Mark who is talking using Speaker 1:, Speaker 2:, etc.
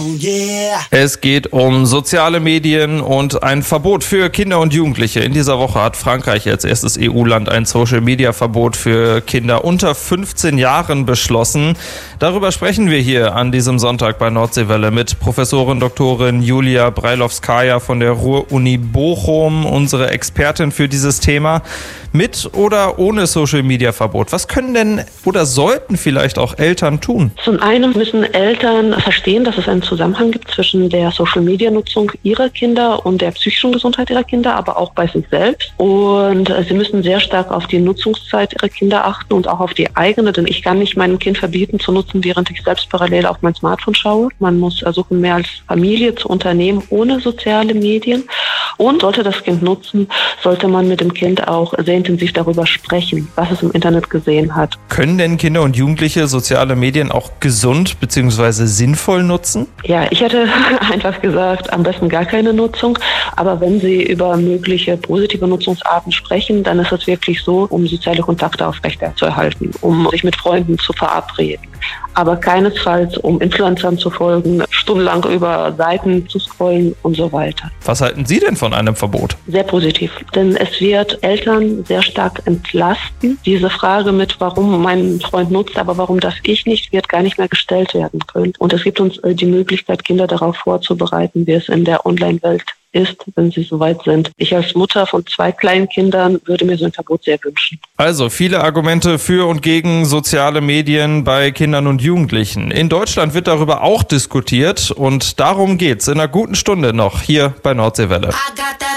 Speaker 1: Es geht um soziale Medien und ein Verbot für Kinder und Jugendliche. In dieser Woche hat Frankreich als erstes EU-Land ein Social-Media-Verbot für Kinder unter 15 Jahren beschlossen. Darüber sprechen wir hier an diesem Sonntag bei Nordseewelle mit Professorin Doktorin Julia Breilowskaja von der Ruhr-Uni Bochum, unsere Expertin für dieses Thema. Mit oder ohne Social-Media-Verbot? Was können denn oder sollten vielleicht auch Eltern tun?
Speaker 2: Zum einen müssen Eltern verstehen, dass es einen Zusammenhang gibt zwischen der Social-Media-Nutzung ihrer Kinder und der psychischen Gesundheit ihrer Kinder, aber auch bei sich selbst. Und sie müssen sehr stark auf die Nutzungszeit ihrer Kinder achten und auch auf die eigene, denn ich kann nicht meinem Kind verbieten zu nutzen, während ich selbst parallel auf mein Smartphone schaue. Man muss versuchen, mehr als Familie zu unternehmen ohne soziale Medien. Und sollte das Kind nutzen, sollte man mit dem Kind auch sehr intensiv darüber sprechen, was es im Internet gesehen hat.
Speaker 1: Können denn Kinder und Jugendliche soziale Medien auch gesund bzw. sinnvoll nutzen?
Speaker 2: Ja, ich hätte einfach gesagt, am besten gar keine Nutzung. Aber wenn Sie über mögliche positive Nutzungsarten sprechen, dann ist es wirklich so, um soziale Kontakte aufrechterzuerhalten, um sich mit Freunden zu verabreden. Aber keinesfalls, um Influencern zu folgen, stundenlang über Seiten zu scrollen und so weiter.
Speaker 1: Was halten Sie denn von einem Verbot?
Speaker 2: Sehr positiv, denn es wird Eltern sehr stark entlasten. Diese Frage mit, warum mein Freund nutzt, aber warum darf ich nicht, wird gar nicht mehr gestellt werden können. Und es gibt uns die Möglichkeit, Kinder darauf vorzubereiten, wie es in der Online-Welt ist, wenn sie soweit sind. Ich als Mutter von 2 kleinen Kindern würde mir so ein Verbot sehr wünschen.
Speaker 1: Also viele Argumente für und gegen soziale Medien bei Kindern und Jugendlichen. In Deutschland wird darüber auch diskutiert und darum geht's in einer guten Stunde noch hier bei Nordseewelle.